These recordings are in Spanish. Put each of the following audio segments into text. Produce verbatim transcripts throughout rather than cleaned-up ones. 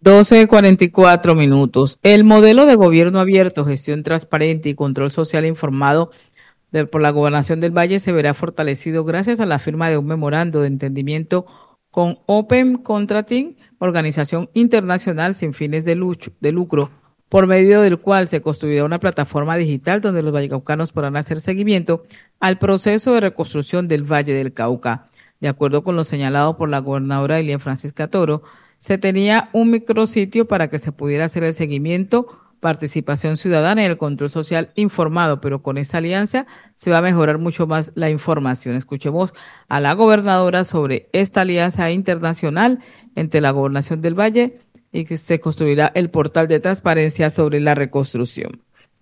doce cuarenta y cuatro minutos. El modelo de gobierno abierto, gestión transparente y control social informado de, por la Gobernación del Valle se verá fortalecido gracias a la firma de un memorando de entendimiento con Open Contracting, organización internacional sin fines de, lucho, de lucro, por medio del cual se construirá una plataforma digital donde los vallecaucanos podrán hacer seguimiento al proceso de reconstrucción del Valle del Cauca. De acuerdo con lo señalado por la gobernadora Elian Francisca Toro, se tenía un micrositio para que se pudiera hacer el seguimiento, participación ciudadana y el control social informado, pero con esa alianza se va a mejorar mucho más la información. Escuchemos a la gobernadora sobre esta alianza internacional entre la Gobernación del Valle y que se construirá el portal de transparencia sobre la reconstrucción.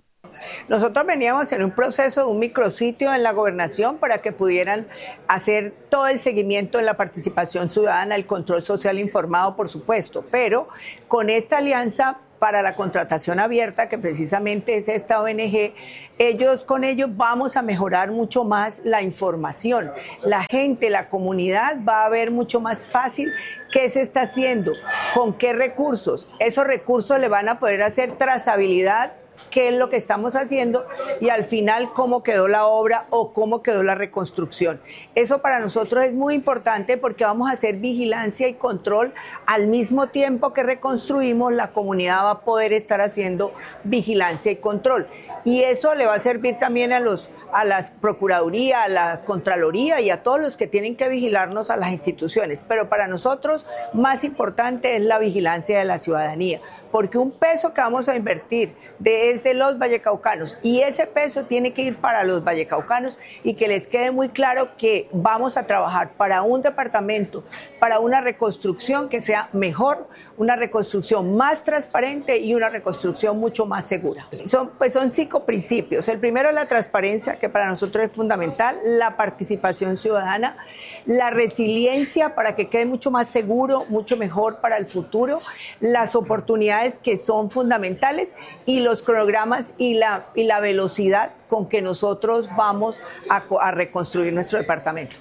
Nosotros veníamos en un proceso de un micrositio en la gobernación para que pudieran hacer todo el seguimiento de la participación ciudadana, el control social informado, por supuesto, pero con esta alianza para la contratación abierta, que precisamente es esta O N G, ellos con ellos vamos a mejorar mucho más la información. La gente, la comunidad va a ver mucho más fácil qué se está haciendo, con qué recursos. Esos recursos le van a poder hacer trazabilidad, qué es lo que estamos haciendo y al final cómo quedó la obra o cómo quedó la reconstrucción. Eso para nosotros es muy importante porque vamos a hacer vigilancia y control al mismo tiempo que reconstruimos. La comunidad va a poder estar haciendo vigilancia y control y eso le va a servir también a los a la Procuraduría, a la Contraloría y a todos los que tienen que vigilarnos a las instituciones. Pero para nosotros más importante es la vigilancia de la ciudadanía, porque un peso que vamos a invertir de, es de los vallecaucanos y ese peso tiene que ir para los vallecaucanos y que les quede muy claro que vamos a trabajar para un departamento, para una reconstrucción que sea mejor, una reconstrucción más transparente y una reconstrucción mucho más segura. Son, pues son cinco principios. El primero es la transparencia, que para nosotros es fundamental, la participación ciudadana, la resiliencia para que quede mucho más seguro, mucho mejor para el futuro, las oportunidades que son fundamentales y los cronogramas y la, y la velocidad con que nosotros vamos a, a reconstruir nuestro departamento.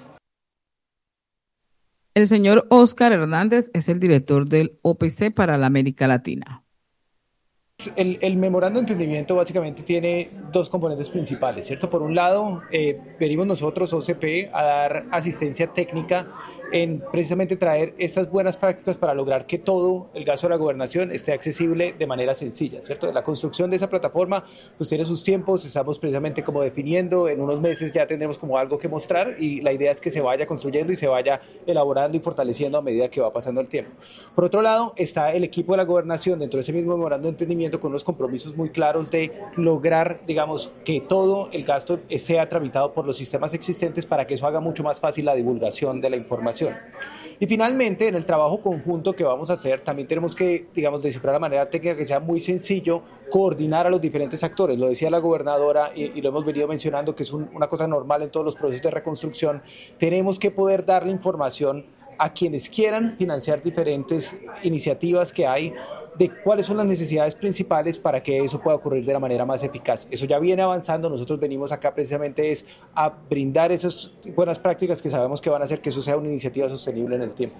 El señor Óscar Hernández es el director del O P C para la América Latina. El, el memorando de entendimiento básicamente tiene dos componentes principales, ¿cierto? Por un lado, eh, venimos nosotros, O C P, a dar asistencia técnica en precisamente traer estas buenas prácticas para lograr que todo el gasto de la gobernación esté accesible de manera sencilla, ¿cierto? La construcción de esa plataforma pues tiene sus tiempos, estamos precisamente como definiendo, en unos meses ya tendremos como algo que mostrar y la idea es que se vaya construyendo y se vaya elaborando y fortaleciendo a medida que va pasando el tiempo. Por otro lado, está el equipo de la gobernación dentro de ese mismo memorando de entendimiento con unos compromisos muy claros de lograr, digamos, que todo el gasto sea tramitado por los sistemas existentes para que eso haga mucho más fácil la divulgación de la información. Y finalmente, en el trabajo conjunto que vamos a hacer, también tenemos que, digamos, descifrar de manera técnica que sea muy sencillo coordinar a los diferentes actores. Lo decía la gobernadora y, y lo hemos venido mencionando, que es un, una cosa normal en todos los procesos de reconstrucción. Tenemos que poder darle información a quienes quieran financiar diferentes iniciativas que hay, de cuáles son las necesidades principales para que eso pueda ocurrir de la manera más eficaz. Eso ya viene avanzando, nosotros venimos acá precisamente es a brindar esas buenas prácticas que sabemos que van a hacer que eso sea una iniciativa sostenible en el tiempo.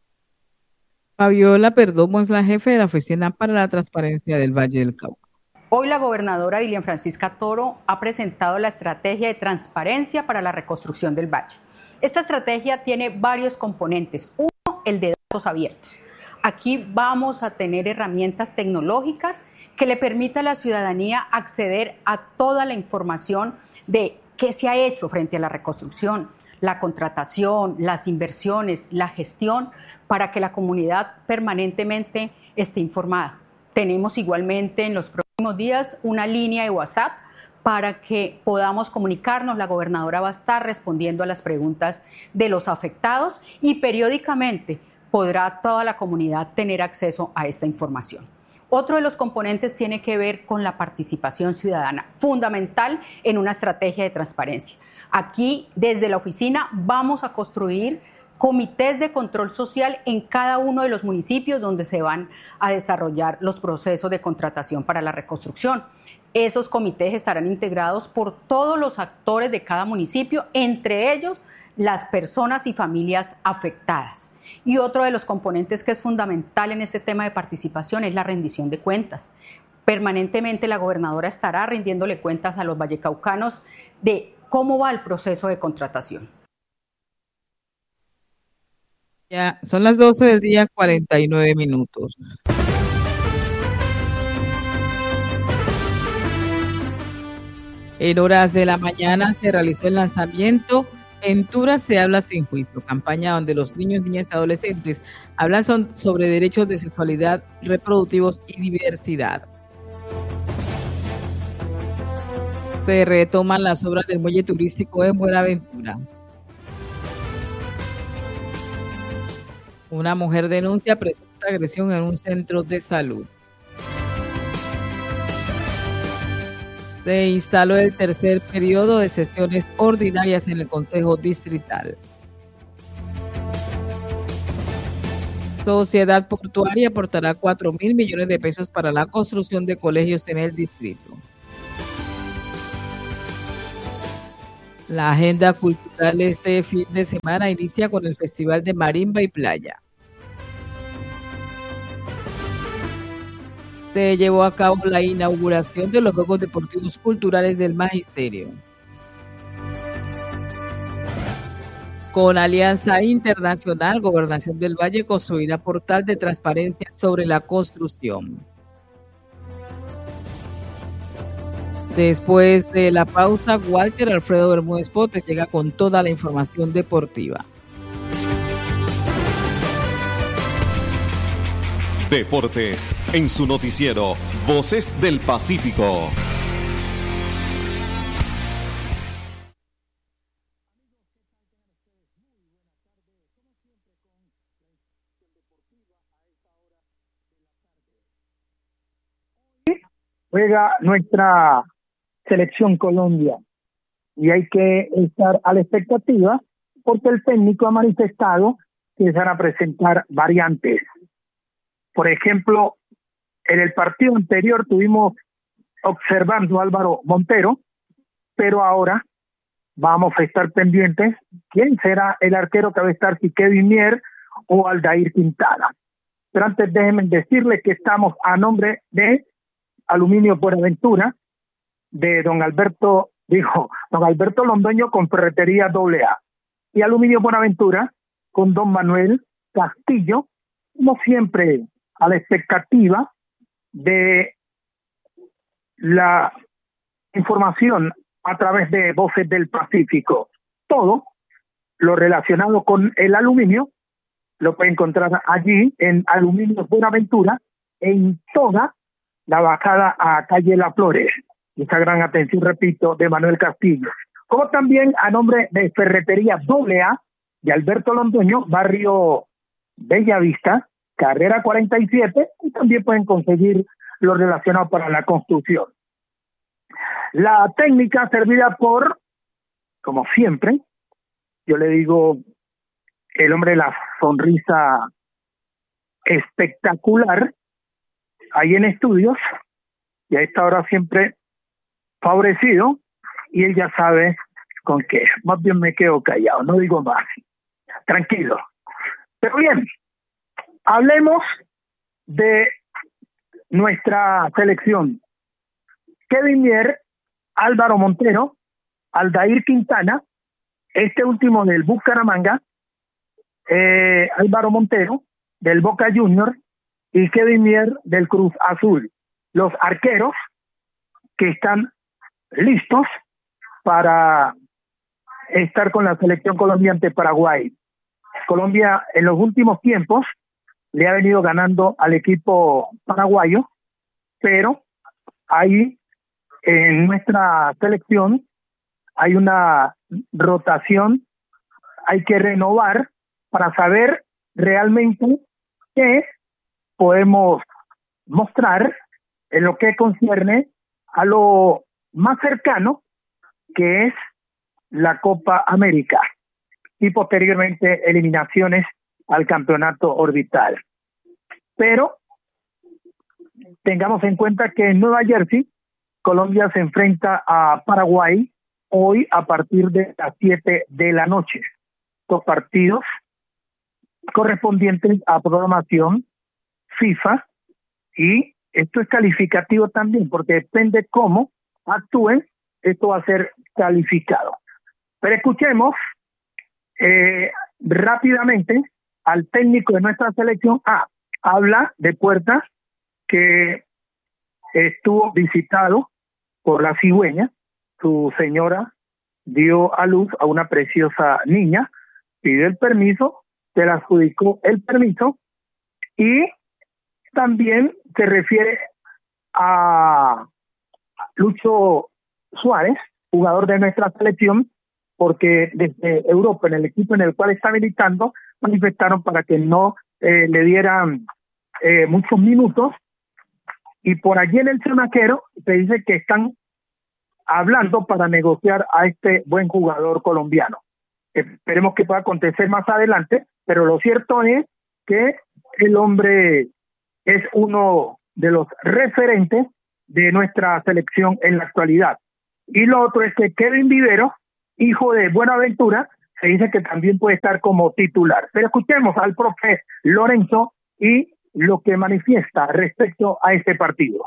Fabiola Perdomo es la jefe de la Oficina para la Transparencia del Valle del Cauca. Hoy la gobernadora Elian Francisca Toro ha presentado la estrategia de transparencia para la reconstrucción del Valle. Esta estrategia tiene varios componentes. Uno, el de datos abiertos. Aquí vamos a tener herramientas tecnológicas que le permita a la ciudadanía acceder a toda la información de qué se ha hecho frente a la reconstrucción, la contratación, las inversiones, la gestión, para que la comunidad permanentemente esté informada. Tenemos igualmente en los próximos días una línea de WhatsApp para que podamos comunicarnos. La gobernadora va a estar respondiendo a las preguntas de los afectados y periódicamente podrá toda la comunidad tener acceso a esta información. Otro de los componentes tiene que ver con la participación ciudadana, fundamental en una estrategia de transparencia. Aquí, desde la oficina, vamos a construir comités de control social en cada uno de los municipios donde se van a desarrollar los procesos de contratación para la reconstrucción. Esos comités estarán integrados por todos los actores de cada municipio, entre ellos las personas y familias afectadas. Y otro de los componentes que es fundamental en este tema de participación es la rendición de cuentas. Permanentemente la gobernadora estará rindiéndole cuentas a los vallecaucanos de cómo va el proceso de contratación. Ya son las doce del día, cuarenta y nueve minutos. En horas de la mañana se realizó el lanzamiento En Tura se habla sin juicio, campaña donde los niños, niñas y adolescentes hablan son, sobre derechos de sexualidad, reproductivos y diversidad. Se retoman las obras del muelle turístico en Buenaventura. Una mujer denuncia presunta agresión en un centro de salud. Se instaló el tercer periodo de sesiones ordinarias en el Consejo Distrital. Sociedad Portuaria aportará cuatro mil millones de pesos para la construcción de colegios en el distrito. La agenda cultural este fin de semana inicia con el Festival de Marimba y Playa. Se llevó a cabo la inauguración de los Juegos Deportivos Culturales del Magisterio. Con Alianza Internacional, Gobernación del Valle construirá portal de transparencia sobre la construcción. Después de la pausa, Walter Alfredo Bermúdez Potes llega con toda la información deportiva. Deportes, en su noticiero Voces del Pacífico. Juega nuestra selección Colombia y hay que estar a la expectativa porque el técnico ha manifestado que se van a presentar variantes. Por ejemplo, en el partido anterior tuvimos observando a Álvaro Montero, pero ahora vamos a estar pendientes quién será el arquero que va a estar, si Kevin Mier o Aldair Quintana. Pero antes déjenme decirles que estamos a nombre de Aluminio Buenaventura, de don Alberto, dijo, don Alberto Londoño con Ferretería doble A, y Aluminio Buenaventura con don Manuel Castillo, como siempre, a la expectativa de la información a través de Voces del Pacífico. Todo lo relacionado con el aluminio lo puede encontrar allí en Aluminio Buenaventura, en toda la bajada a calle Las Flores. Mucha gran atención, repito, de Manuel Castillo. Como también a nombre de Ferretería doble A de Alberto Londoño, barrio Bellavista, carrera cuarenta y siete, y también pueden conseguir lo relacionado para la construcción. La técnica servida por, como siempre, yo le digo, el hombre de la sonrisa espectacular, ahí en estudios, y a esta hora siempre favorecido, y él ya sabe con qué. Más bien me quedo callado, no digo más. Tranquilo. Pero bien, hablemos de nuestra selección. Kevin Mier, Álvaro Montero, Aldair Quintana, este último del Bucaramanga, eh, Álvaro Montero del Boca Junior y Kevin Mier del Cruz Azul. Los arqueros que están listos para estar con la selección colombiana ante Paraguay. Colombia en los últimos tiempos le ha venido ganando al equipo paraguayo, pero ahí en nuestra selección hay una rotación, hay que renovar para saber realmente qué podemos mostrar en lo que concierne a lo más cercano, que es la Copa América, y posteriormente eliminaciones al campeonato orbital. Pero tengamos en cuenta que en Nueva Jersey, Colombia se enfrenta a Paraguay hoy a partir de las siete de la noche. Estos partidos correspondientes a programación FIFA, y esto es calificativo también, porque depende cómo actúen, esto va a ser calificado. Pero escuchemos eh, rápidamente al técnico de nuestra selección. Ah, habla de Puerta, que estuvo visitado por la cigüeña. Su señora dio a luz a una preciosa niña, pidió el permiso, se le adjudicó el permiso, y también se refiere a Lucho Suárez, jugador de nuestra selección, porque desde Europa, en el equipo en el cual está militando, manifestaron para que no eh, le dieran eh, muchos minutos, y por allí en el Chamaquero se dice que están hablando para negociar a este buen jugador colombiano. Esperemos que pueda acontecer más adelante, pero lo cierto es que el hombre es uno de los referentes de nuestra selección en la actualidad. Y lo otro es que Kevin Vivero, hijo de Buenaventura, se dice que también puede estar como titular. Pero escuchemos al profe Lorenzo y lo que manifiesta respecto a este partido.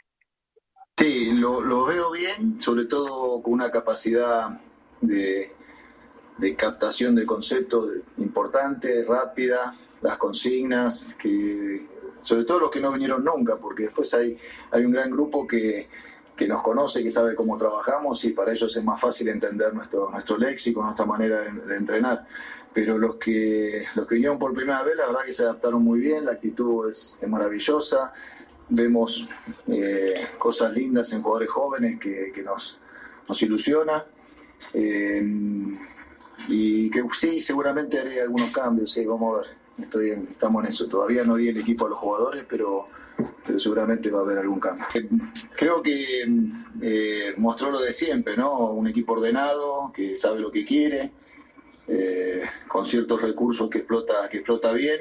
Sí, lo, lo veo bien, sobre todo con una capacidad de, de captación de conceptos importante, rápida, las consignas, que sobre todo los que no vinieron nunca, porque después hay, hay un gran grupo que, que nos conoce, que sabe cómo trabajamos, y para ellos es más fácil entender nuestro, nuestro léxico, nuestra manera de, de entrenar. Pero los que, los que vinieron por primera vez, la verdad que se adaptaron muy bien, la actitud es, es maravillosa. Vemos eh, cosas lindas en jugadores jóvenes que, que nos, nos ilusiona, eh, y que sí, seguramente haré algunos cambios, sí, vamos a ver, estoy en, estamos en eso, todavía no di el equipo a los jugadores, pero, pero seguramente va a haber algún cambio. Eh, creo que eh, mostró lo de siempre, ¿no? Un equipo ordenado, que sabe lo que quiere, eh, con ciertos recursos que explota, que explota bien.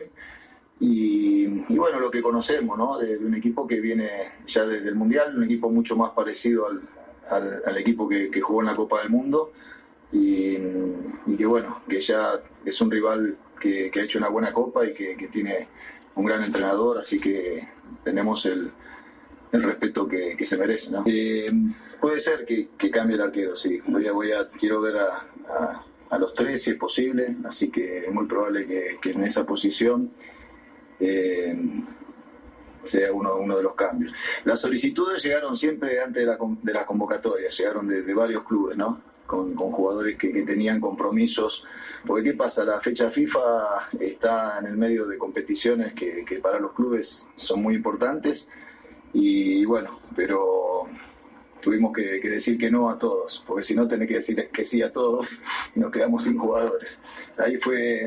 Y, y bueno, lo que conocemos, ¿no? De, de un equipo que viene ya desde el Mundial, un equipo mucho más parecido al, al, al equipo que, que jugó en la Copa del Mundo, y, y que bueno, que ya es un rival que, que ha hecho una buena Copa y que, que tiene un gran entrenador, así que tenemos el, el respeto que, que se merece, ¿no? Eh, puede ser que, que cambie el arquero, sí, voy a, voy a, quiero ver a, a, a los tres si es posible, así que es muy probable que, que en esa posición Eh, sea uno, uno de los cambios. Las solicitudes llegaron siempre antes de la, de la convocatoria, llegaron de, de varios clubes, ¿no? Con, con jugadores que, que tenían compromisos, porque ¿qué pasa? La fecha FIFA está en el medio de competiciones que, que para los clubes son muy importantes, y, y bueno, pero tuvimos que, que decir que no a todos, porque si no tenés que decir que sí a todos y nos quedamos sin jugadores. Ahí fue...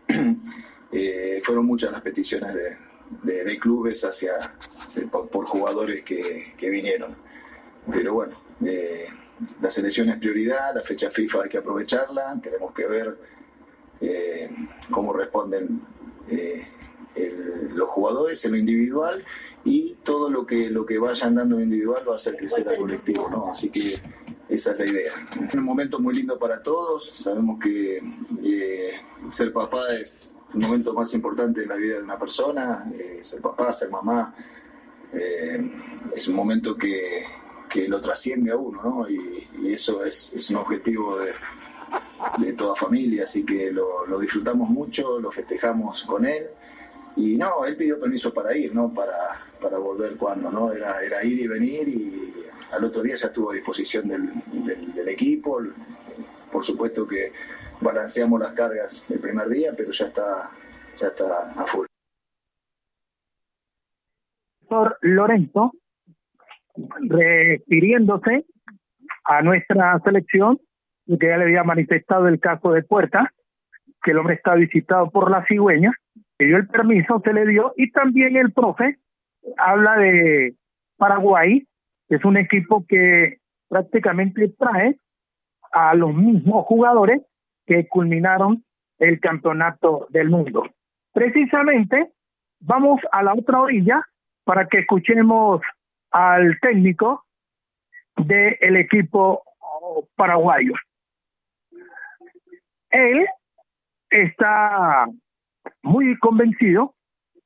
Eh, fueron muchas las peticiones de, de, de clubes hacia de, por, por jugadores que, que vinieron, pero bueno, eh, la selección es prioridad, la fecha FIFA hay que aprovecharla, tenemos que ver eh, cómo responden eh, el, los jugadores en lo individual, y todo lo que lo que vayan dando en individual va a hacer crecer al colectivo, ¿no? Así que esa es la idea. Es un momento muy lindo para todos, sabemos que eh, ser papá es el momento más importante en la vida de una persona, eh, ser papá, ser mamá, eh, es un momento que, que lo trasciende a uno, ¿no? Y, y eso es, es un objetivo de, de toda familia, así que lo, lo disfrutamos mucho, lo festejamos con él, y no, él pidió permiso para ir, ¿no? Para, para volver cuando, ¿no? Era, era ir y venir, y al otro día ya estuvo a disposición del, del, del equipo. Por supuesto que balanceamos las cargas el primer día, pero ya está, ya está a full. Doctor Lorenzo, refiriéndose a nuestra selección, que ya le había manifestado el caso de Puerta, que el hombre está visitado por la cigüeña, que dio el permiso, se le dio, y también el profe habla de Paraguay, que es un equipo que prácticamente trae a los mismos jugadores que culminaron el campeonato del mundo. Precisamente, vamos a la otra orilla para que escuchemos al técnico del equipo paraguayo. Él está muy convencido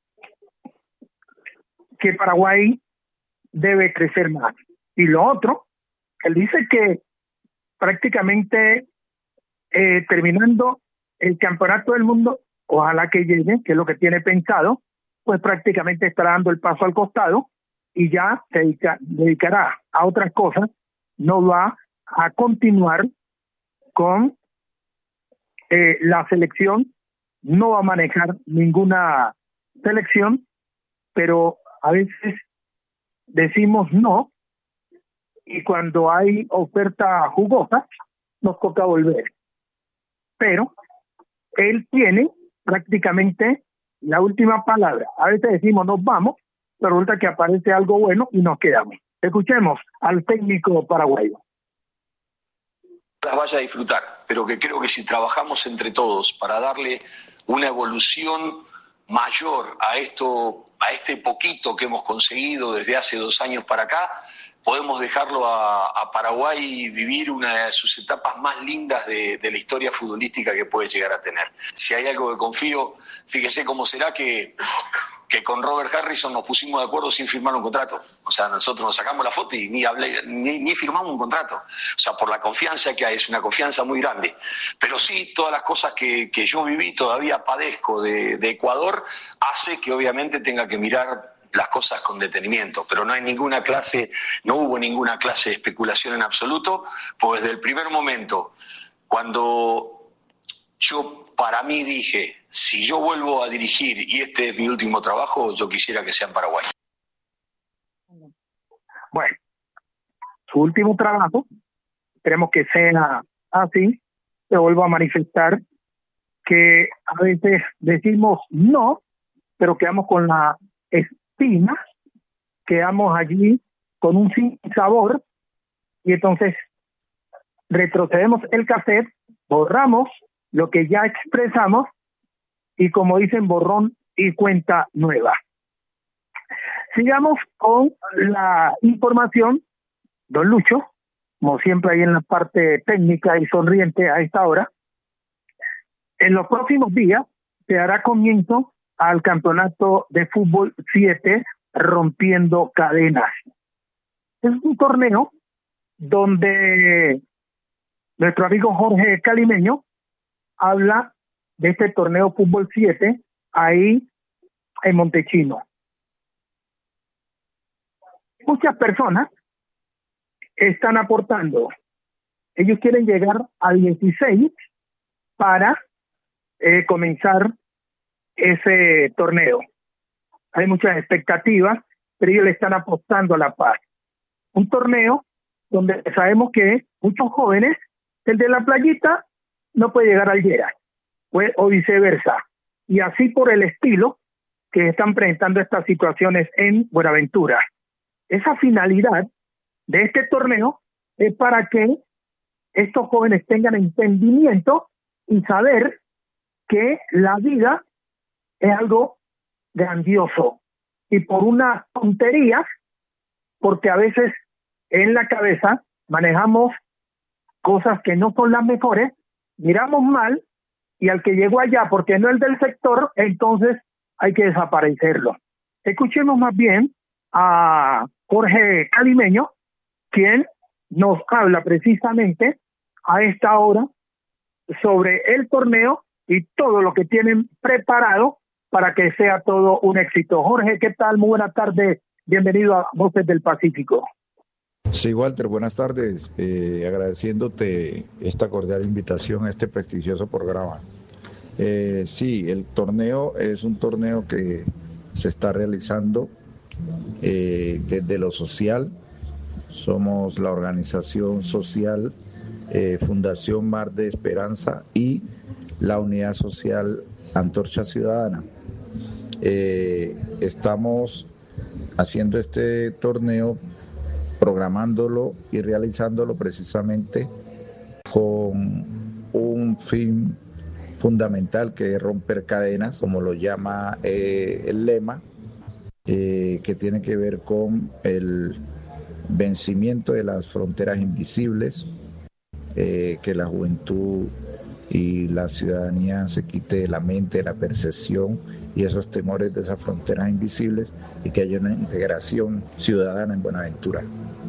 que Paraguay debe crecer más. Y lo otro, él dice que prácticamente eh, terminando el campeonato del mundo, ojalá que llegue, que es lo que tiene pensado, pues prácticamente estará dando el paso al costado y ya se dedica, dedicará a otras cosas, no va a continuar con eh, la selección, no va a manejar ninguna selección, pero a veces decimos no, y cuando hay oferta jugosa, nos toca volver. Pero él tiene prácticamente la última palabra. A veces decimos nos vamos, pero resulta que aparece algo bueno y nos quedamos. Escuchemos al técnico paraguayo. Las vaya a disfrutar, pero que creo que si trabajamos entre todos para darle una evolución mayor a esto, a este poquito que hemos conseguido desde hace dos años para acá, podemos dejarlo a, a Paraguay vivir una de sus etapas más lindas de, de la historia futbolística que puede llegar a tener. Si hay algo que confío, fíjese cómo será que, que con Robert Harrison nos pusimos de acuerdo sin firmar un contrato. O sea, nosotros nos sacamos la foto y ni, hablé, ni, ni firmamos un contrato. O sea, por la confianza que hay, es una confianza muy grande. Pero sí, todas las cosas que, que yo viví, todavía padezco de, de Ecuador, hace que obviamente tenga que mirar las cosas con detenimiento, pero no hay ninguna clase, no hubo ninguna clase de especulación en absoluto, pues desde el primer momento, cuando yo para mí dije, si yo vuelvo a dirigir y este es mi último trabajo, yo quisiera que sea en Paraguay. Bueno, su último trabajo, esperemos que sea así, se vuelvo a manifestar que a veces decimos no, pero quedamos con la espina, quedamos allí con un sin sabor y entonces retrocedemos el cassette, borramos lo que ya expresamos y como dicen, borrón y cuenta nueva. Sigamos con la información, don Lucho, como siempre ahí en la parte técnica y sonriente a esta hora. En los próximos días se dará comienzo al campeonato de fútbol siete, rompiendo cadenas. Es un torneo donde nuestro amigo Jorge Calimeño habla de este torneo fútbol siete ahí en Montechino. Muchas personas están aportando. Ellos quieren llegar a dieciséis para eh, comenzar ese torneo. Hay muchas expectativas, pero ellos le están apostando a la paz. Un torneo donde sabemos que muchos jóvenes, el de la playita no puede llegar al Lleras, o viceversa. Y así por el estilo que están presentando estas situaciones en Buenaventura. Esa finalidad de este torneo es para que estos jóvenes tengan entendimiento y saber que la vida es algo grandioso y por unas tonterías, porque a veces en la cabeza manejamos cosas que no son las mejores, miramos mal y al que llegó allá porque no es del sector, entonces hay que desaparecerlo. Escuchemos más bien a Jorge Calimeño, quien nos habla precisamente a esta hora sobre el torneo y todo lo que tienen preparado para que sea todo un éxito. Jorge, ¿qué tal? Muy buena tarde. Bienvenido a Voces del Pacífico. Sí, Walter, buenas tardes. Eh, agradeciéndote esta cordial invitación a este prestigioso programa. Eh, sí, el torneo es un torneo que se está realizando eh, desde lo social. Somos la organización social eh, Fundación Mar de Esperanza y la Unidad Social Antorcha Ciudadana. Eh, estamos haciendo este torneo, programándolo y realizándolo precisamente con un fin fundamental que es romper cadenas, como lo llama eh, el lema, eh, que tiene que ver con el vencimiento de las fronteras invisibles, eh, que la juventud y la ciudadanía se quite de la mente, de la percepción y esos temores de esas fronteras invisibles y que haya una integración ciudadana en Buenaventura.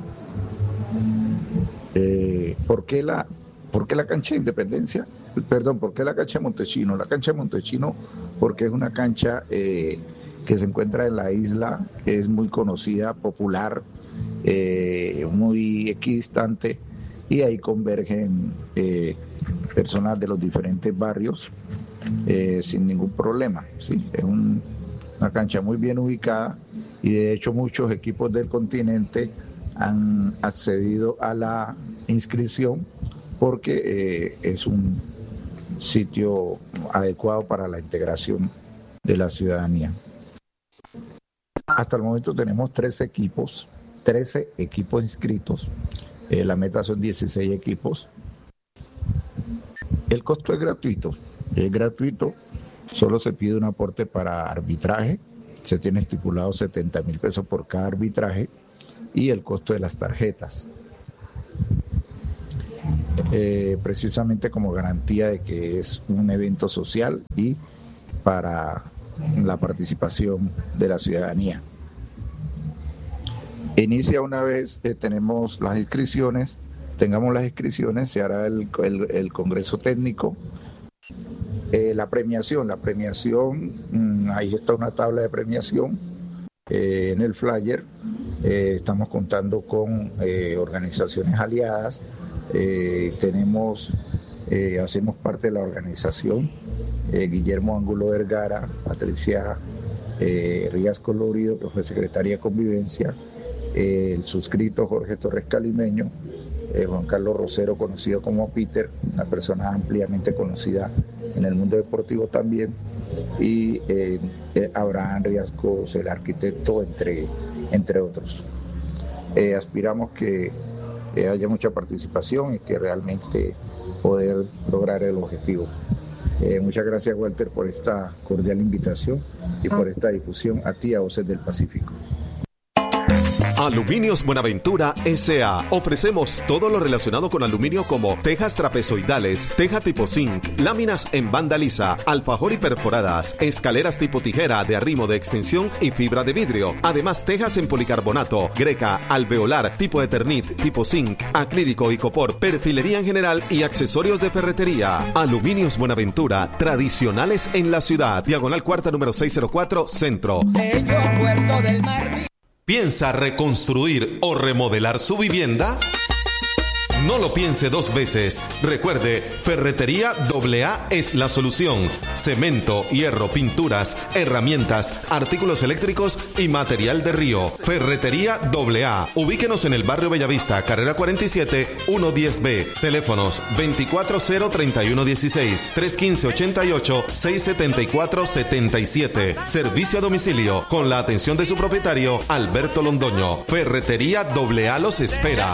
Eh, ¿por qué la, ¿Por qué la cancha de Independencia? Perdón, ¿por qué la cancha de Montechino? La cancha de Montechino porque es una cancha eh, que se encuentra en la isla, es muy conocida, popular, eh, muy equidistante, y ahí convergen eh, personas de los diferentes barrios eh, sin ningún problema, ¿sí? Es un, una cancha muy bien ubicada y de hecho muchos equipos del continente han accedido a la inscripción porque eh, es un sitio adecuado para la integración de la ciudadanía. Hasta el momento tenemos trece equipos, trece equipos inscritos. Eh, la meta son dieciséis equipos. El costo es gratuito, es gratuito, solo se pide un aporte para arbitraje, se tiene estipulado setenta mil pesos por cada arbitraje y el costo de las tarjetas. Eh, precisamente como garantía de que es un evento social y para la participación de la ciudadanía. Inicia una vez eh, tenemos las inscripciones, tengamos las inscripciones, se hará el, el, el congreso técnico. Eh, la premiación, la premiación, mmm, ahí está una tabla de premiación eh, en el flyer. Eh, estamos contando con eh, organizaciones aliadas. Eh, tenemos, eh, hacemos parte de la organización, eh, Guillermo Ángulo Vergara, Patricia eh, Rías Colorido, que fue secretaria de Convivencia, eh, el suscrito Jorge Torres Calimeño, eh, Juan Carlos Rosero, conocido como Peter, una persona ampliamente conocida en el mundo deportivo también, y eh, eh, Abraham Riascos, el arquitecto, entre, entre otros. Eh, aspiramos que que haya mucha participación y que realmente poder lograr el objetivo. Eh, muchas gracias, Walter, por esta cordial invitación y por esta difusión a ti, a Voces del Pacífico. Aluminios Buenaventura S A Ofrecemos todo lo relacionado con aluminio como tejas trapezoidales, teja tipo zinc, láminas en banda lisa, alfajor y perforadas, escaleras tipo tijera de arrimo de extensión y fibra de vidrio. Además, tejas en policarbonato, greca, alveolar, tipo Eternit, tipo zinc, acrílico y copor, perfilería en general y accesorios de ferretería. Aluminios Buenaventura, tradicionales en la ciudad. Diagonal Cuarta número seiscientos cuatro, Centro. Bello Puerto del Mar. ¿Piensa reconstruir o remodelar su vivienda? No lo piense dos veces. Recuerde, Ferretería doble A es la solución. Cemento, hierro, pinturas, herramientas, artículos eléctricos y material de río. Ferretería doble A. Ubíquenos en el barrio Bellavista, carrera cuarenta y siete, ciento diez B. Teléfonos veinticuatro cero treinta y uno dieciséis, trescientos quince ochenta y ocho, seiscientos setenta y cuatro setenta y siete. Servicio a domicilio con la atención de su propietario, Alberto Londoño. Ferretería doble A los espera.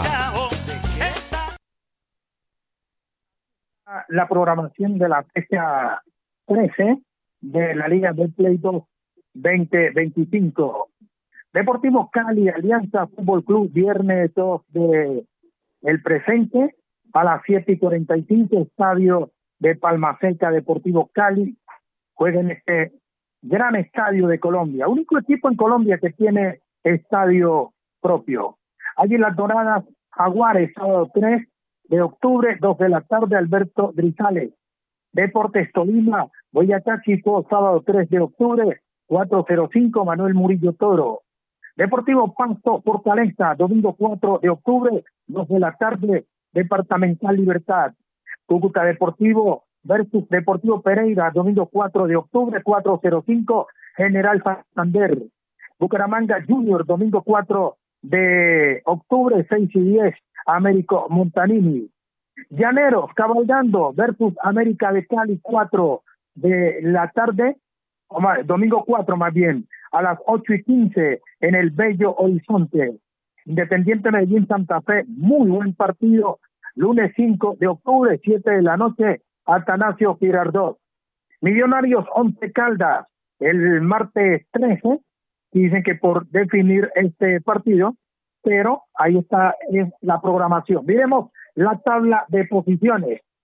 La programación de la fecha trece de la Liga del Play dos veinte veinticinco. Deportivo Cali, Alianza Fútbol Club, viernes dos de el presente a las siete y cuarenta y cinco, estadio de Palma Seca. Deportivo Cali juega en este gran estadio de Colombia, único equipo en Colombia que tiene estadio propio. Águilas Doradas, Jaguares, sábado tres de octubre, dos de la tarde, Alberto Grisales. Deportes Tolima, Boyacá Chico, sábado tres de octubre, cuatro cero cinco, Manuel Murillo Toro. Deportivo Pasto, Fortaleza, domingo cuatro de octubre, dos de la tarde, Departamental Libertad. Cúcuta Deportivo versus Deportivo Pereira, domingo cuatro de octubre, cuatro cero cinco, General Santander. Bucaramanga Junior, domingo cuatro de octubre, seis y diez, Américo Montanini. Llaneros cabalgando versus América de Cali, cuatro de la tarde, o más, domingo cuatro más bien, a las ocho y quince en el Bello Horizonte. Independiente Medellín Santa Fe, muy buen partido, lunes cinco de octubre, siete de la noche, Atanasio Girardot. Millonarios Once Caldas, el martes trece, dicen que por definir este partido, pero ahí está es la programación. Miremos la tabla de posiciones.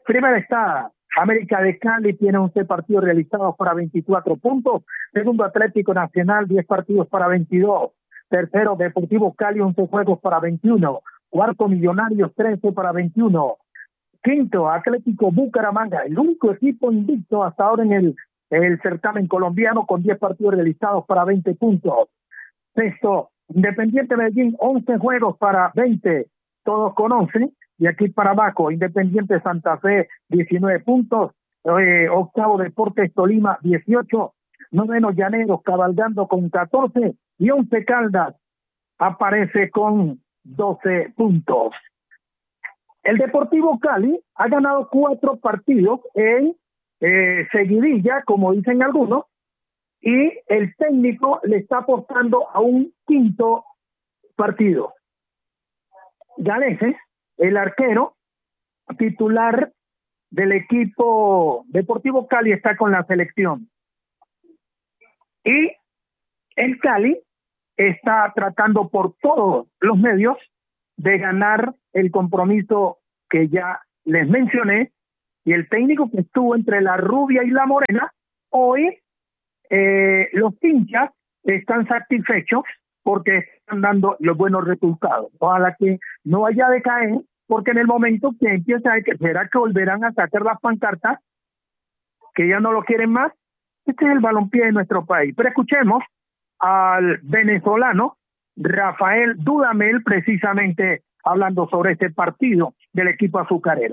Primera está América de Cali, tiene once partidos realizados para veinticuatro puntos. Segundo, Atlético Nacional, diez partidos para veintidós. Tercero, Deportivo Cali, once juegos para veintiuno. Cuarto, Millonarios, trece para veintiuno. Quinto, Atlético Bucaramanga, el único equipo invicto hasta ahora en el, el certamen colombiano, con diez partidos realizados para veinte puntos. Sexto, Independiente Medellín, once juegos para veinte, todos con once. Y aquí para abajo, Independiente Santa Fe, diecinueve puntos. Eh, octavo, Deportes Tolima, dieciocho. Noveno, Llaneros, cabalgando con catorce. Y Once Caldas aparece con doce puntos. El Deportivo Cali ha ganado cuatro partidos en eh, seguidilla, como dicen algunos, y el técnico le está apostando a un quinto partido. Galeses, el arquero titular del equipo Deportivo Cali, está con la selección. Y el Cali está tratando por todos los medios de ganar el compromiso que ya les mencioné, y el técnico que estuvo entre la rubia y la morena, hoy eh, los hinchas están satisfechos porque están dando los buenos resultados. Ojalá que no vaya a decaer, porque en el momento que empiece a que será que volverán a sacar las pancartas, que ya no lo quieren más. Este es el balompié de nuestro país. Pero escuchemos al venezolano Rafael Dudamel, precisamente hablando sobre este partido del equipo azucarero.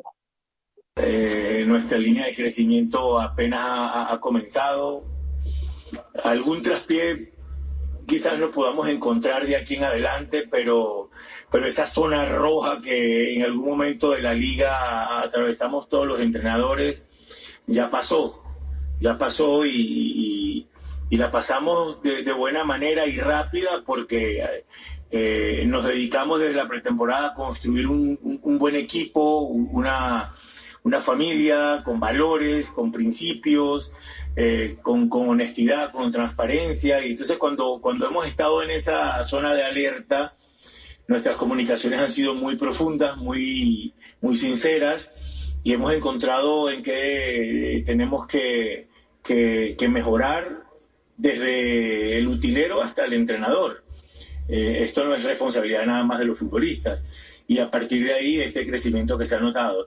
Eh, nuestra línea de crecimiento apenas ha, ha comenzado. Algún traspié quizás lo podamos encontrar de aquí en adelante, pero, pero esa zona roja que en algún momento de la liga atravesamos todos los entrenadores, ya pasó, ya pasó y, y, y la pasamos de, de buena manera y rápida, porque eh, nos dedicamos desde la pretemporada a construir un, un, un buen equipo, una, una familia con valores, con principios, Eh, con, con honestidad, con transparencia. Y entonces cuando, cuando hemos estado en esa zona de alerta, nuestras comunicaciones han sido muy profundas, muy, muy sinceras, y hemos encontrado en que tenemos que, que, que mejorar desde el utilero hasta el entrenador. Eh, esto no es responsabilidad nada más de los futbolistas, y a partir de ahí este crecimiento que se ha notado.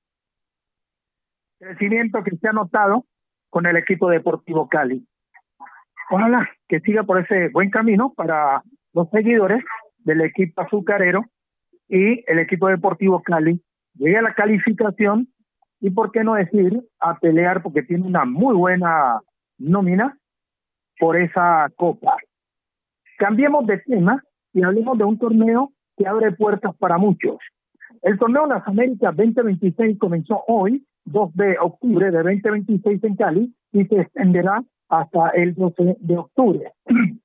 Crecimiento que se ha notado con el equipo Deportivo Cali. Ojalá que siga por ese buen camino para los seguidores del equipo azucarero, y el equipo Deportivo Cali llegue a la calificación y, por qué no decir, a pelear, porque tiene una muy buena nómina por esa copa. Cambiemos de tema y hablemos de un torneo que abre puertas para muchos. El torneo Las Américas veinte veintiséis comenzó hoy, dos de octubre de veinte veintiséis en Cali, y se extenderá hasta el doce de octubre.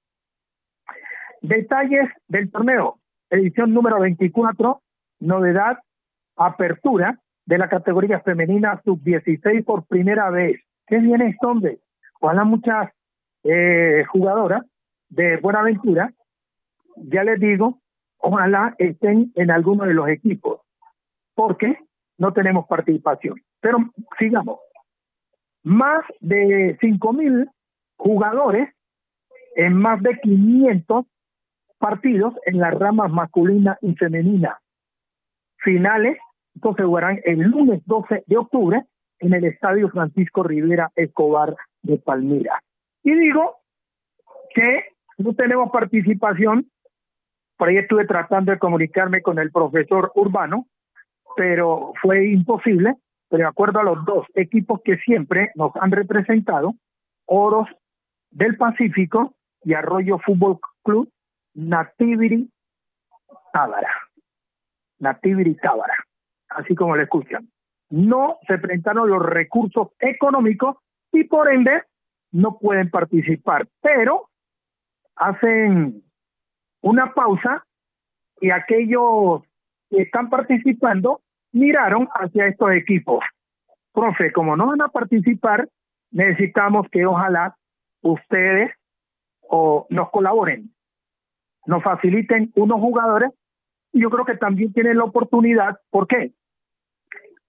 Detalles del torneo: edición número veinticuatro, novedad, apertura de la categoría femenina sub dieciséis por primera vez. ¿Qué viene esto, hombre? Ojalá muchas eh, jugadoras de Buenaventura, ya les digo, ojalá estén en alguno de los equipos, porque no tenemos participación. Pero sigamos. Más de cinco mil jugadores en más de quinientos partidos en las ramas masculina y femenina. Finales, entonces, jugarán el lunes doce de octubre en el Estadio Francisco Rivera Escobar de Palmira. Y digo que no tenemos participación. Por ahí estuve tratando de comunicarme con el profesor Urbano, pero fue imposible. Pero de acuerdo a los dos equipos que siempre nos han representado, Oros del Pacífico y Arroyo Fútbol Club, Nativiri Tábara. Nativiri Tábara, así como lo escuchan. No se presentaron los recursos económicos y por ende no pueden participar, pero hacen una pausa y aquellos que están participando miraron hacia estos equipos. Profe, como no van a participar, necesitamos que ojalá ustedes o nos colaboren, nos faciliten unos jugadores, y yo creo que también tienen la oportunidad. ¿Por qué?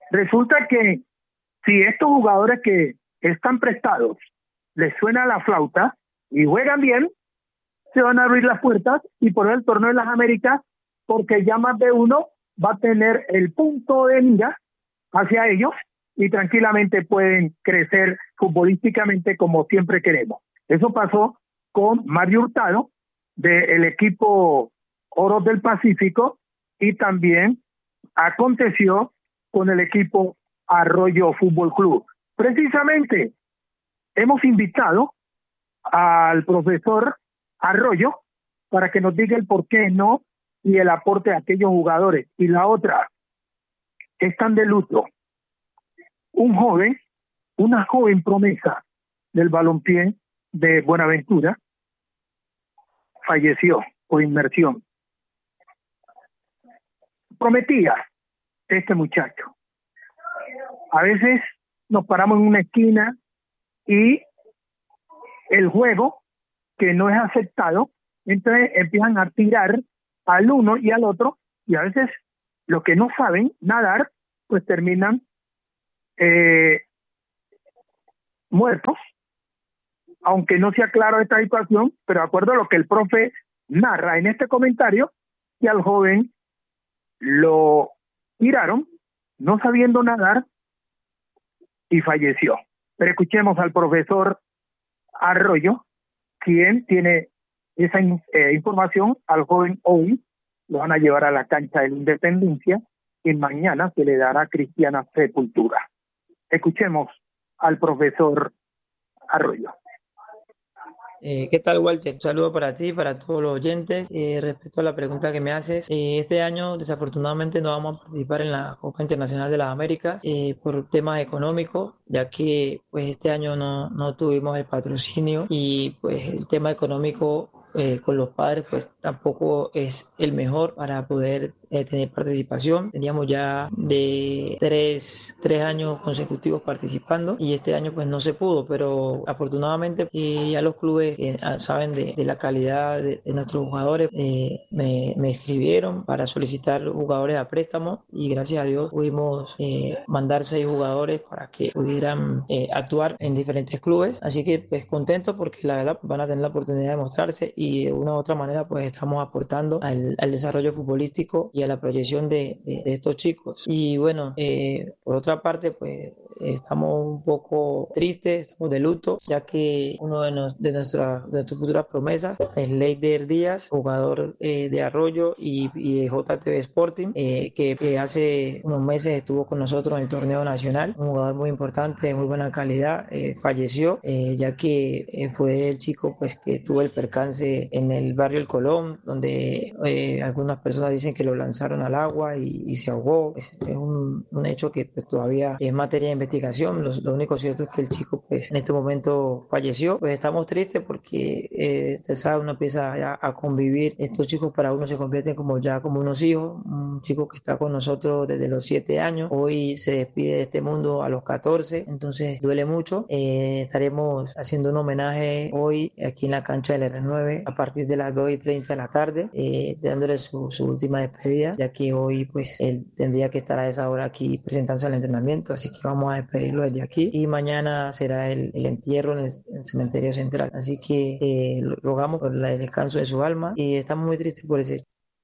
Resulta que si estos jugadores que están prestados les suena la flauta y juegan bien, se van a abrir las puertas y por el torneo de las Américas, porque ya más de uno va a tener el punto de mira hacia ellos y tranquilamente pueden crecer futbolísticamente como siempre queremos. Eso pasó con Mario Hurtado del equipo Oros del Pacífico y también aconteció con el equipo Arroyo Fútbol Club. Precisamente hemos invitado al profesor Arroyo para que nos diga el por qué no y el aporte de aquellos jugadores. Y la otra, están de luto. Un joven, una joven promesa del balompié de Buenaventura, falleció por inmersión. Prometía este muchacho. A veces nos paramos en una esquina y el juego que no es aceptado, entonces empiezan a tirar al uno y al otro, y a veces los que no saben nadar, pues terminan eh, muertos, aunque no sea claro esta situación, pero de acuerdo a lo que el profe narra en este comentario, que al joven lo tiraron, no sabiendo nadar, y falleció. Pero escuchemos al profesor Arroyo, quien tiene esa eh, información. Al joven hoy lo van a llevar a la cancha de la Independencia y mañana se le dará cristiana sepultura. Escuchemos al profesor Arroyo. Eh, ¿Qué tal, Walter? Un saludo para ti, para todos los oyentes. Eh, respecto a la pregunta que me haces, eh, este año desafortunadamente no vamos a participar en la Copa Internacional de las Américas eh, por temas económicos, ya que pues este año no, no tuvimos el patrocinio y pues el tema económico eh, con los padres pues tampoco es el mejor para poder eh, tener participación. Teníamos ya de tres, tres años consecutivos participando y este año pues no se pudo, pero afortunadamente eh, ya los clubes eh, saben de, de la calidad de, de nuestros jugadores. Eh, me, me escribieron para solicitar jugadores a préstamo y gracias a Dios pudimos eh, mandar seis jugadores para que pudieran eh, actuar en diferentes clubes, así que pues contento porque la verdad van a tener la oportunidad de mostrarse y de una u otra manera pues estamos aportando al, al desarrollo futbolístico y a la proyección de, de, de estos chicos. Y bueno, eh, por otra parte pues estamos un poco tristes, estamos de luto, ya que uno de, nos, de, nuestra, de nuestras futuras promesas es Leider Díaz, jugador eh, de Arroyo y, y de J T V Sporting, eh, que, que hace unos meses estuvo con nosotros en el torneo nacional, un jugador muy importante, de muy buena calidad, eh, falleció, eh, ya que eh, fue el chico pues que tuvo el percance en el barrio El Colón, donde eh, algunas personas dicen que lo lanzaron al agua y, y se ahogó. Es, es un, un hecho que pues, todavía es materia de investigación. Lo, lo único cierto es que el chico pues en este momento falleció. Pues estamos tristes porque eh, usted sabe, uno empieza ya a convivir. Estos chicos para uno se convierten como ya como unos hijos. Un chico que está con nosotros desde los siete años, hoy se despide de este mundo a los catorce, entonces duele mucho. Eh, estaremos haciendo un homenaje hoy aquí en la cancha del R nueve a partir de las dos y treinta de la tarde, eh, dándole su, su última despedida, ya que hoy pues él tendría que estar a esa hora aquí presentándose al entrenamiento, así que vamos a despedirlo desde aquí y mañana será el, el entierro en el, en el cementerio central, así que eh, rogamos por el descanso de su alma y estamos muy tristes por ese hecho.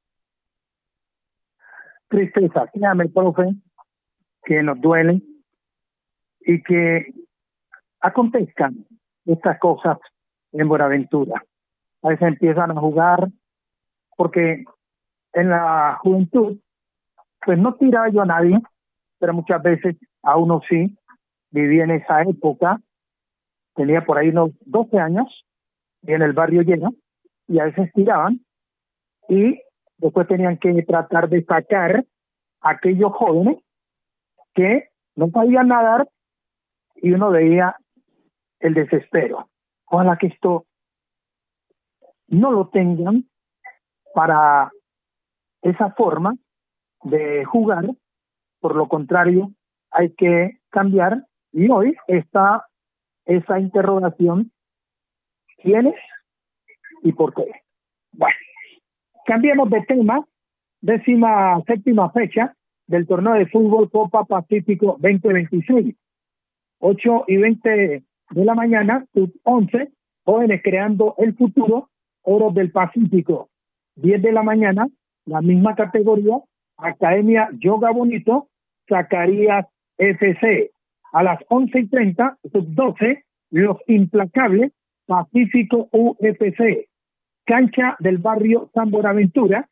Tristeza, créame, profe, que nos duele y que acontezcan estas cosas en Buenaventura. A veces empiezan a jugar porque en la juventud pues no tiraba yo a nadie, pero muchas veces a uno sí. Viví en esa época, tenía por ahí unos doce años y en el barrio lleno, y a veces tiraban y después tenían que tratar de sacar a aquellos jóvenes que no sabían nadar y uno veía el desespero. Ojalá que esto no lo tengan para esa forma de jugar, por lo contrario hay que cambiar y hoy está esa interrogación: ¿quiénes y por qué? Bueno, cambiemos de tema. Décima séptima fecha del torneo de fútbol Copa Pacífico veinte veintiséis. ocho y veinte de la mañana, sub once, jóvenes creando el futuro, Oro del Pacífico. diez de la mañana, la misma categoría, Academia Yoga Bonito, Zacarías F C. A las once y treinta, sub doce, Los Implacables, Pacífico U F C. Cancha del barrio San Buenaventura,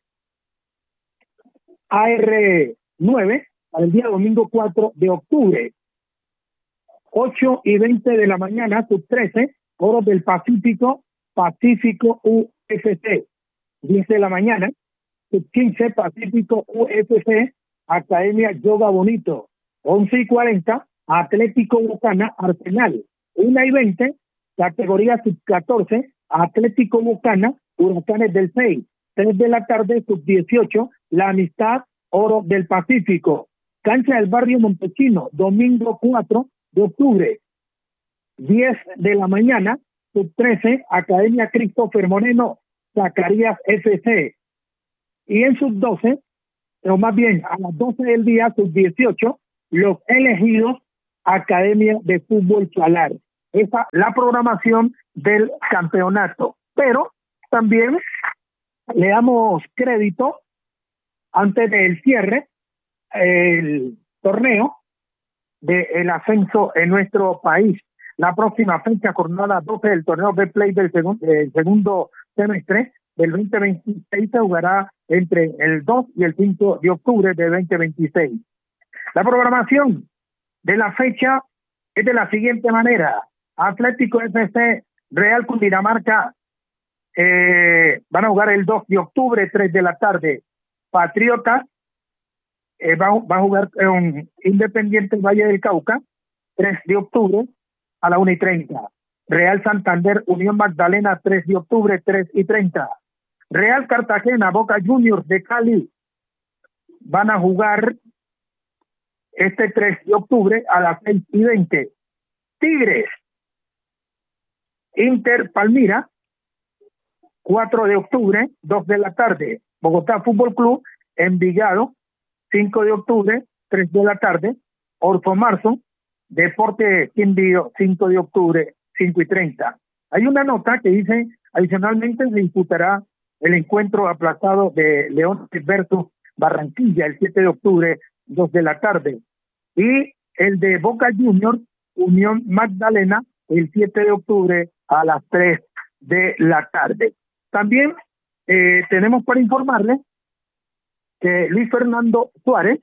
A R nueve, para el día domingo cuatro de octubre. ocho y veinte de la mañana, sub trece, Oro del Pacífico, Pacífico U F C. diez de la mañana, sub quince, Pacífico U F C, Academia Yoga Bonito. once y cuarenta, Atlético Bucana, Arsenal. una y veinte, categoría sub catorce, Atlético Bucana, Huracanes del seis. tres de la tarde, sub dieciocho, La Amistad, Oro del Pacífico. Cancha del barrio Montechino, domingo cuatro de octubre. diez de la mañana, sub trece, Academia Christopher Moreno, Zacarías F C. Y en sub doce, o más bien a las doce del día, sub dieciocho, Los Elegidos, Academia de Fútbol Salar. Esa es la programación del campeonato. Pero también le damos crédito antes del cierre el torneo del ascenso en nuestro país. La próxima fecha, jornada doce del torneo Betplay del segun, eh, segundo semestre del veinte veintiséis, se jugará entre el dos y el cinco de octubre de veinte veintiséis. La programación de la fecha es de la siguiente manera: Atlético F C, Real Cundinamarca, eh, van a jugar el dos de octubre, tres de la tarde. Patriotas eh, va, va a jugar con Independiente Valle del Cauca, tres de octubre a la una y treinta. Real Santander, Unión Magdalena, tres de octubre, tres y treinta. Real Cartagena, Boca Juniors de Cali, van a jugar este tres de octubre a las seis y veinte. Tigres, Inter Palmira, cuatro de octubre, dos de la tarde. Bogotá Fútbol Club, Envigado, cinco de octubre, tres de la tarde. Orto Marzo, Deporte Quindío, cinco de octubre, cinco y treinta. Hay una nota que dice, adicionalmente se disputará el encuentro aplazado de León versus Barranquilla el siete de octubre, dos de la tarde. Y el de Boca Juniors, Unión Magdalena, el siete de octubre a las tres de la tarde. También eh, tenemos para informarles que Luis Fernando Suárez,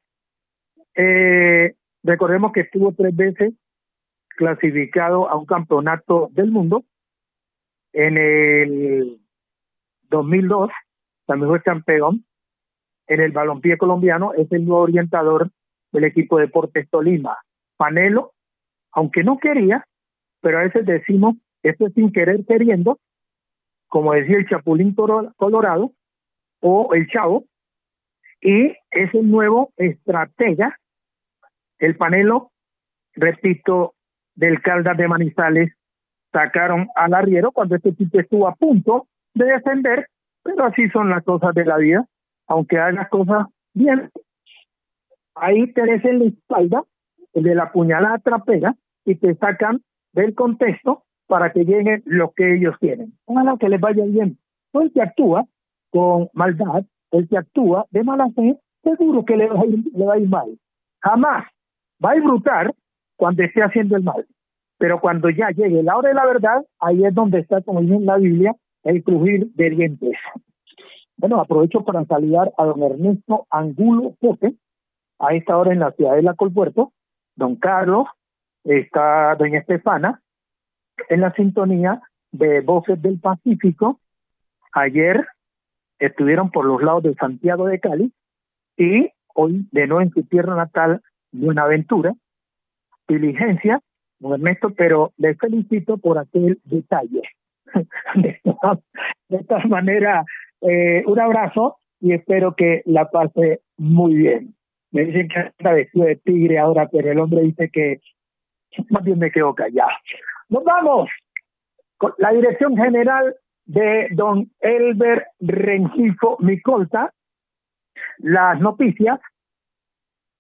eh, recordemos que estuvo tres veces clasificado a un campeonato del mundo. En el dos mil dos también fue campeón en el balompié colombiano, es el nuevo orientador del equipo Deportes Tolima. Panelo, aunque no quería, pero a veces decimos, esto es sin querer queriendo, como decía el Chapulín Colorado, o el Chavo, y es el nuevo estratega, el Panelo, repito, del Caldas de Manizales, sacaron al arriero cuando este equipo estuvo a punto de defender, pero así son las cosas de la vida, aunque hagan las cosas bien, ahí te des en la espalda, el de la puñalada trapera, y te sacan del contexto para que lleguen lo que ellos quieren. Ojalá que les vaya bien. No el que actúa con maldad, el que actúa de mala fe, seguro que le va a ir, le va a ir mal. Jamás va a disfrutar cuando esté haciendo el mal. Pero cuando ya llegue la hora de la verdad, ahí es donde está, como dice en la Biblia, el crujir de dientes. Bueno, aprovecho para saludar a don Ernesto Angulo Pote, a esta hora en la ciudad de La Colpuerto, don Carlos, está doña Estefana, en la sintonía de Voces del Pacífico. Ayer estuvieron por los lados de Santiago de Cali y hoy de nuevo en su tierra natal, Buenaventura. Diligencia, don Ernesto, pero les felicito por aquel detalle. De todas, de todas maneras, eh, un abrazo y espero que la pase muy bien. Me dicen que está vestido de tigre ahora, pero el hombre dice que más bien me quedo callado. Nos vamos con la dirección general de don Elber Rengifo Micolta. Las noticias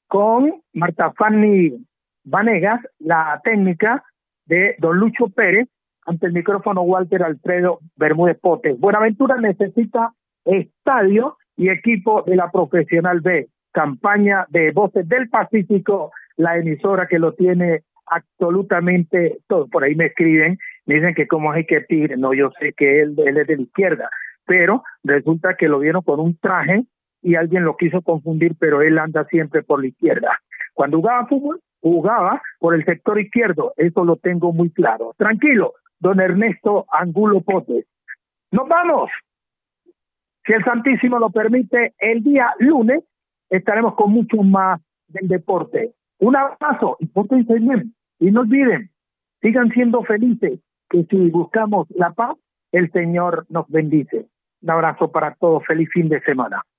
con Marta Fanny Vanegas, la técnica de don Lucho Pérez, ante el micrófono Walter Alfredo Bermúdez Potes. Buenaventura necesita estadio y equipo de la Profesional B. Campaña de Voces del Pacífico, la emisora que lo tiene absolutamente todo. Por ahí me escriben, me dicen que cómo hay que Tigre. No, yo sé que él, él es de la izquierda, pero resulta que lo vieron con un traje y alguien lo quiso confundir, pero él anda siempre por la izquierda. Cuando jugaba fútbol, jugaba por el sector izquierdo, eso lo tengo muy claro. Tranquilo, don Ernesto Angulo Potes. ¡Nos vamos! Si el Santísimo lo permite, el día lunes estaremos con mucho más del deporte. Un abrazo y pórtense bien. Y no olviden, sigan siendo felices, que si buscamos la paz, el Señor nos bendice. Un abrazo para todos, feliz fin de semana.